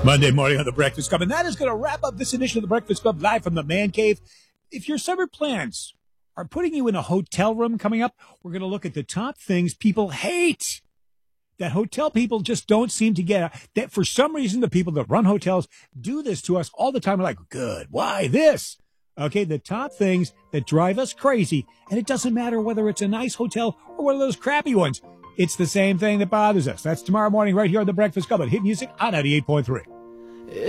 Monday morning on The Breakfast Club, and that is going to wrap up this edition of The Breakfast Club live from the Man Cave. If your summer plans are putting you in a hotel room coming up, we're going to look at the top things people hate that hotel people just don't seem to get. That for some reason, the people that run hotels do this to us all the time. We're like, good, why this? Okay, the top things that drive us crazy, and it doesn't matter whether it's a nice hotel or one of those crappy ones. It's the same thing that bothers us. That's tomorrow morning right here on The Breakfast Club at Hit Music on 98.3.